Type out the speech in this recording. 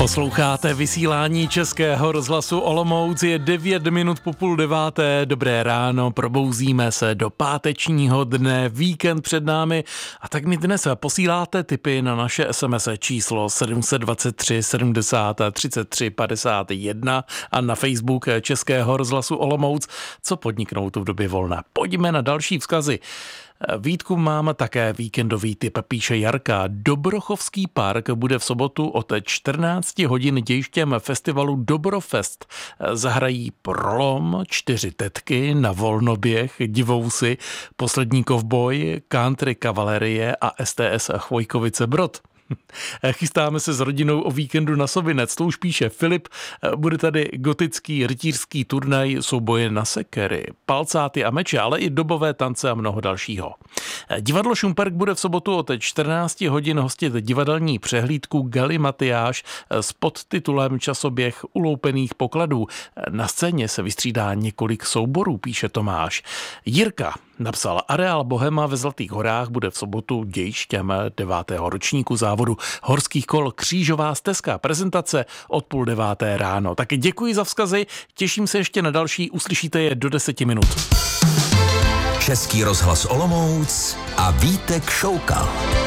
Posloucháte vysílání Českého rozhlasu Olomouc, je 9 minut po 8:30. Dobré ráno, probouzíme se do pátečního dne, víkend před námi a tak mi dnes posíláte tipy na naše SMS číslo 723 70 33 51 a na Facebook Českého rozhlasu Olomouc, co podniknout v době volna. Pojďme na další vzkazy. Vítku, mám také víkendový tip, píše Jarka. Dobrochovský park bude v sobotu od 14 hodin dějištěm festivalu Dobrofest. Zahrají Prolom, 4 tetky na volnoběh, Divousy, Poslední kovboj, Country kavalerie a STS Chvojkovice Brod. Chystáme se s rodinou o víkendu na Sovinec, to už píše Filip. Bude tady gotický rytířský turnaj, souboje na sekery, palcáty a meče, ale i dobové tance a mnoho dalšího. Divadlo Šumperk bude v sobotu od 14 hodin hostit divadelní přehlídku Galimatiáš s podtitulem Časoběh uloupených pokladů. Na scéně se vystřídá několik souborů, píše Tomáš. Jirka napsal, areál Bohema ve Zlatých horách bude v sobotu dějištěm 9. ročníku závodu horských kol Křížová stezka. Prezentace od 8:30 ráno. Taky děkuji za vzkazy, těším se ještě na další, uslyšíte je do 10 minut. Český rozhlas Olomouc a Vítek Šoukal.